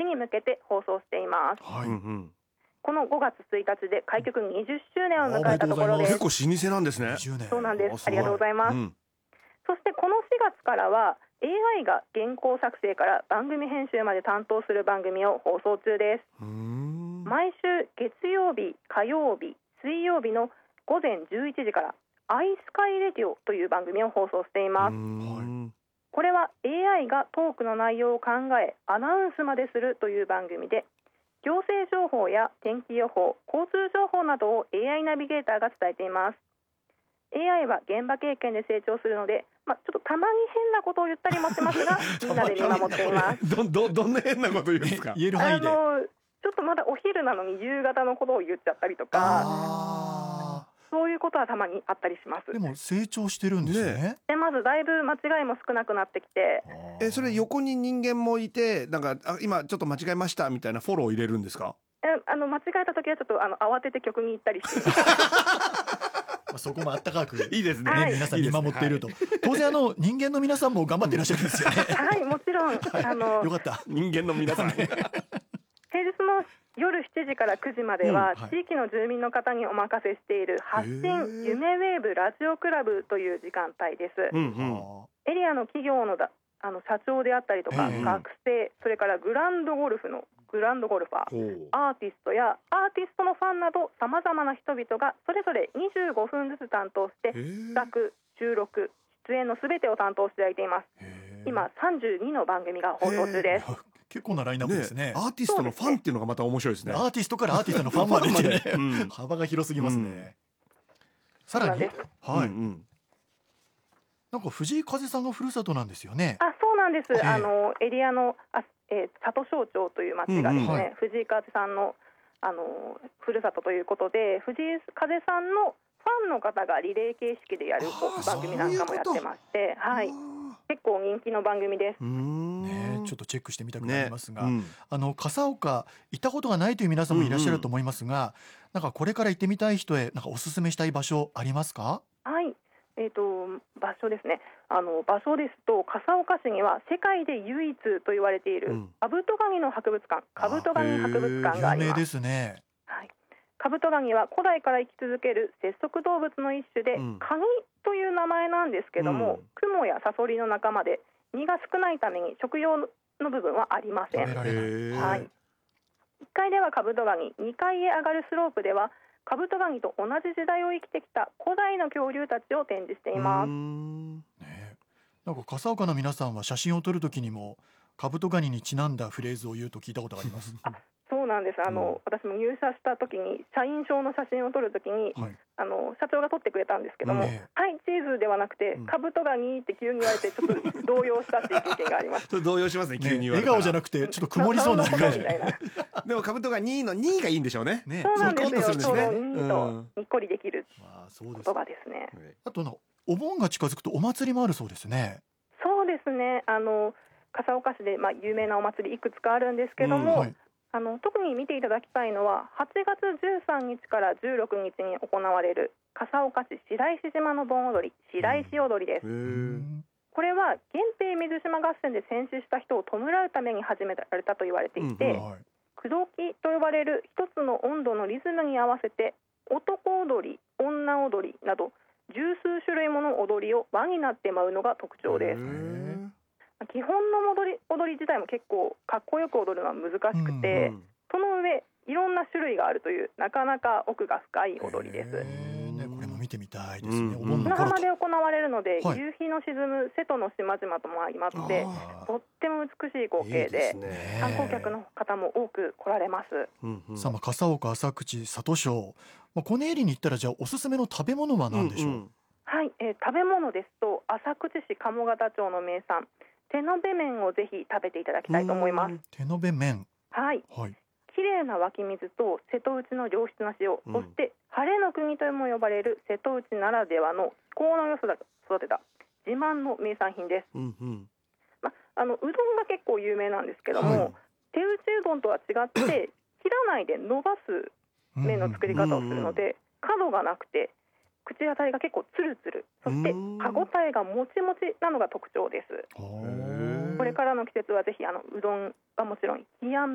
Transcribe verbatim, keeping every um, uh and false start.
に向けて放送しています。 はい、うんうん、 このごがつついたちで開局にじゅっしゅうねんを迎えたところです。 結構老舗なんですね。 そうなんです。ありがとうございます、うん、そしてこのしがつからは エーアイ が原稿作成から番組編集まで担当する番組を放送中です。 うーん、 毎週月曜日、火曜日、水曜日のごぜんじゅういちじからアイスカイレディオという番組を放送しています。これは エーアイ がトークの内容を考えアナウンスまでするという番組で、行政情報や天気予報、交通情報などを エーアイ ナビゲーターが伝えています。 エーアイ は現場経験で成長するので、まあ、ちょっとたまに変なことを言ったりもしますがみんなで見守っていますど, ど, どんな変なこと言うんですか？ 言える範囲で。 あのちょっとまだお昼なのに夕方のことを言っちゃったりとか、そういうことはたまにあったりします。 でも成長してるんですね。ねでまずだいぶ間違いも少なくなってきて、 えそれ横に人間もいて、なんかあ今ちょっと間違えましたみたいなフォローを入れるんですか？ えあの間違えた時はちょっとあの慌てて曲に行ったりしてそこもあったかくいいですね、 はい、 皆さん見守っていると、はい、当然あの人間の皆さんも頑張っていらっしゃるんですよね。 はいもちろんあのよかった、 人間の皆さん平日の夜しちじからくじまでは、うんはい、地域の住民の方にお任せしている発信夢ウェーブラジオクラブという時間帯です、うんうん、エリアの企業のだあの社長であったりとか、学生、それからグランドゴルフのグランドゴルファー、アーティストやアーティストのファンなどさまざまな人々がそれぞれにじゅうごふんずつ担当して企画、収録、出演のすべてを担当していただいています。今さんじゅうにの番組が放送中です。 結構なラインナップですね。 ね、アーティストのファンっていうのがまた面白いですね。 アーティストからアーティストのファンまで、ねうん、幅が広すぎますね、うん、さらにはい、うんうん、なんか藤井風さんがふるさとなんですよね。 あ、そうなんです。あのエリアのあ、えー、里庄町という町がですね、うんうんはい、藤井風さんのあのふるさとということで、藤井風さんのファンの方がリレー形式でやる番組なんかもやってまして、はい、結構人気の番組です。 ね、ちょっとチェックしてみたくなりますが、ねうん、あの笠岡行ったことがないという皆さんもいらっしゃると思いますが、うんうん、なんかこれから行ってみたい人へなんかおすすめしたい場所ありますか？ はい、えーと、場所ですね。あの場所ですと笠岡市には世界で唯一と言われている、うん、カブトガニの博物館、カブトガニ博物館があります。 有名ですね。 はい、カブトガニは古代から生き続ける節足動物の一種で、うん、カニという名前なんですけども、うん、クモやサソリの仲間で身が少ないために食用の部分はありません。はい、いっかいではカブトガニ、にかいへ上がるスロープではカブトガニと同じ時代を生きてきた古代の恐竜たちを展示しています。 ね、なんか笠岡の皆さんは写真を撮るときにもカブトガニにちなんだフレーズを言うと聞いたことがあります。 あ、そうなんです。あの、うん、私も入社した時に社員証の写真を撮るときに、はい、あの社長が撮ってくれたんですけども、ね、はいチーズではなくて、うん、カブトガニって急に言われてちょっと動揺したっていう経験があります。 動揺しますね、急に言われたら、 ね、笑顔じゃなくてちょっと曇りそうな感じでもカブトガニのにがいいんでしょうね。 ね、そうなんですよ。そうにとにっこりできる言葉ですね。 あとのお盆が近づくとお祭りもあるそうですね。 そうですね。あの笠岡市で、まあ、有名なお祭りいくつかあるんですけども、うんはい、あの特に見ていただきたいのははちがつじゅうさんにちからじゅうろくにちに行われる笠岡市白石島の盆踊り、白石踊りです。うん、これは源平水島合戦で戦死した人を弔うために始められたと言われていて、うんはい、口説きと呼ばれる一つの温度のリズムに合わせて男踊り、女踊りなど十数種類もの踊りを輪になって舞うのが特徴です。基本の踊り、踊り自体も結構かっこよく踊るのは難しくて、うんうん、その上いろんな種類があるというなかなか奥が深い踊りです。 ね、これも見てみたいですね。 うん、砂浜で行われるので、はい、夕日の沈む瀬戸の島々とも相まってとっても美しい光景で、いいね、観光客の方も多く来られます。 うんうん、さあ、まあ、笠岡、浅口、里庄、まあ、このエリアに行ったらじゃあおすすめの食べ物は何でしょう？うんうん、 はい、えー、食べ物ですと浅口市鴨方町の名産手延べ麺をぜひ食べていただきたいと思います。 手延べ麺、 はい、はい、きれいな湧き水と瀬戸内の良質な塩、うん、そして晴れの国とも呼ばれる瀬戸内ならではの気候の良さで育てた自慢の名産品です。うんうん、ま、あのうどんが結構有名なんですけども、はい、手打ちうどんとは違って切らないで伸ばす麺の作り方をするので、うんうん、角がなくて口当たりが結構ツルツル、そして歯ごたえがもちもちなのが特徴です。これからの季節はぜひあのうどんはもちろん冷や